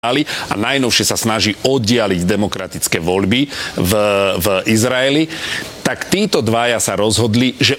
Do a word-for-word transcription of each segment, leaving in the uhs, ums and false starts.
a najnovšie sa snaží oddialiť demokratické voľby v, v Izraeli, tak títo dvaja sa rozhodli, že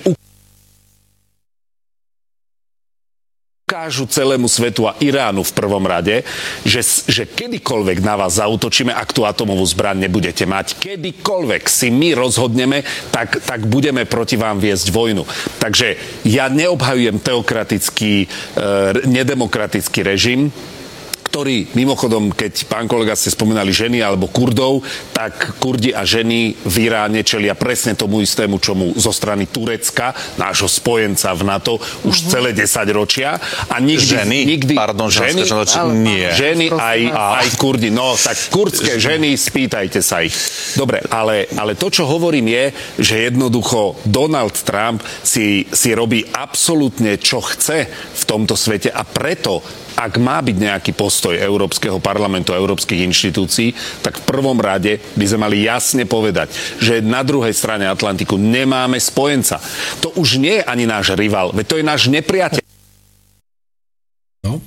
ukážu celému svetu a Iránu v prvom rade, že, že kedykoľvek na vás zaútočíme, ak tú atomovú zbraň nebudete mať, kedykoľvek si my rozhodneme, tak, tak budeme proti vám viesť vojnu. Takže ja neobhajujem teokratický, e, nedemokratický režim, ktorý, mimochodom, keď pán kolega ste spomínali ženy alebo Kurdov, tak Kurdi a ženy v Iráne čelia presne tomu istému, čomu zo strany Turecka, nášho spojenca v NATO, už uh-huh. celé desaťročia. A nikdy... Ženy? Nikdy, Pardon, ženy, ženské, nie. Ženy aj, aj Kurdi. No, tak kurdské ženy, spýtajte sa ich. Dobre, ale, ale to, čo hovorím je, že jednoducho Donald Trump si, si robí absolútne, čo chce v tomto svete a preto ak má byť nejaký postoj Európskeho parlamentu a európskych inštitúcií, tak v prvom rade by sme mali jasne povedať, že na druhej strane Atlantiku nemáme spojenca. To už nie je ani náš rival, veď to je náš nepriateľ. No.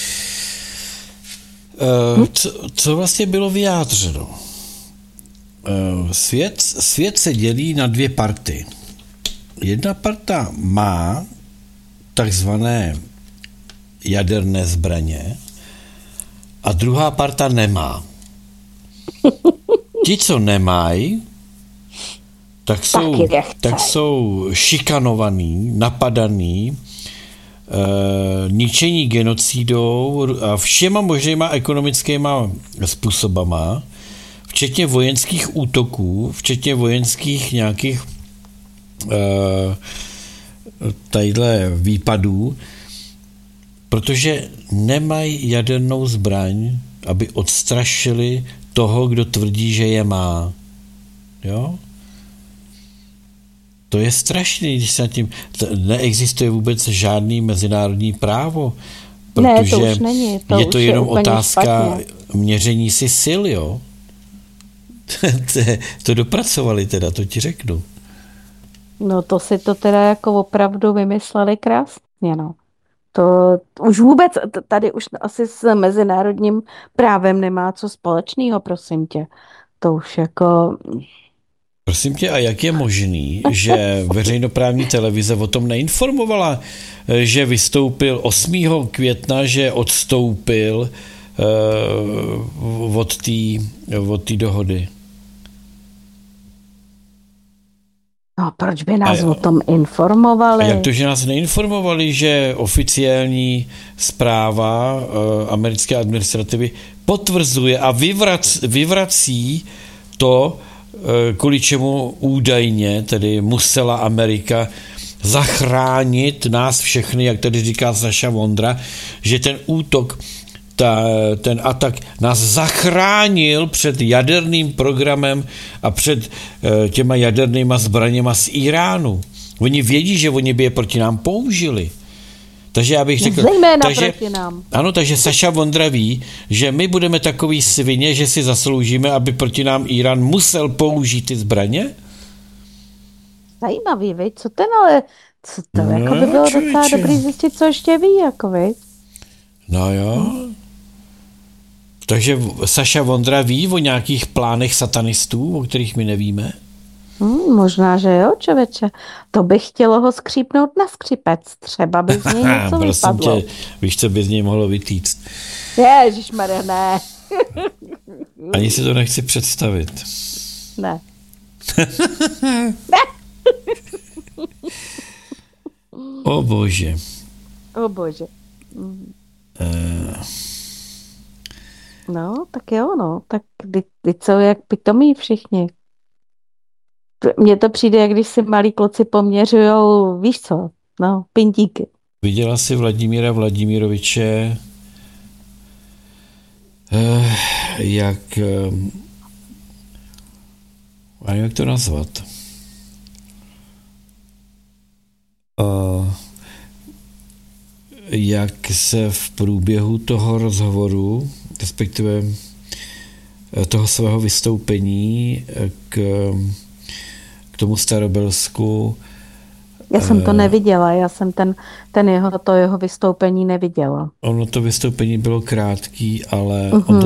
E, co, co vlastně bylo vyjádřeno? E, svět, svět se dělí na dvě party. Jedna parta má takzvané jaderné zbraně a druhá parta nemá. Ti, co nemají, tak jsou, tak jsou šikanovaní, napadaní, e, ničení genocidou a všema možnýma ekonomickýma způsobama, včetně vojenských útoků, včetně vojenských nějakých e, tadyhle výpadů, protože nemají jadernou zbraň, aby odstrašili toho, kdo tvrdí, že je má. Jo? To je strašný, když se nad tím... Neexistuje vůbec žádný mezinárodní právo, protože ne, to už není, to je to jenom je otázka špatně. Měření si sil, jo? To dopracovali teda, to ti řeknu. No to si to teda jako opravdu vymysleli krásně, no. To už vůbec, tady už asi s mezinárodním právem nemá co společného, prosím tě. To už jako... Prosím tě, a jak je možný, že veřejnoprávní televize o tom neinformovala, že vystoupil osmého května, že odstoupil uh, od té od té dohody? No, proč by nás a, o tom informovali? A jak to, že nás neinformovali, že oficiální zpráva uh, americké administrativy potvrzuje a vyvrac, vyvrací to, uh, kvůli čemu údajně tedy musela Amerika zachránit nás všechny, jak tady říká Saša Vondra, že ten útok, ta, ten atak nás zachránil před jaderným programem a před uh, těma jadernýma zbraněma z Iránu. Oni vědí, že oni by je proti nám použili. Takže já bych řekl... Zejména takže, proti nám. Ano, takže Saša Vondra ví, že my budeme takový svině, že si zasloužíme, aby proti nám Irán musel použít ty zbraně? Zajímavý, viď? Co ten ale... Co to, no, jako by bylo člověče. docela dobrý zjistit, co ještě ví, jako viď? No jo. Takže Saša Vondra ví o nějakých plánech satanistů, o kterých my nevíme? Hmm, možná, že jo, člověče. To by chtělo ho skřípnout na skřipec. Třeba by z něj něco vypadlo. Tě, víš, co by z něj mohlo vytýct? Ježišmarja, ne. Ani si to nechci představit. Ne. O bože. O bože. Uh... No, tak jo, no. Tak ty, ty co, jak pitomí všichni. Mně to přijde, jak když si malí kluci poměřujou, víš co, no, pintíky. Viděla jsi Vladimíra Vladimiroviče, eh, jak, eh, a jak to nazvat? Eh, jak se v průběhu toho rozhovoru, respektive toho svého vystoupení k, k tomu Starobelsku Já jsem to neviděla, já jsem ten, ten jeho, to jeho vystoupení neviděla. Ono to vystoupení bylo krátký, ale uh-huh. on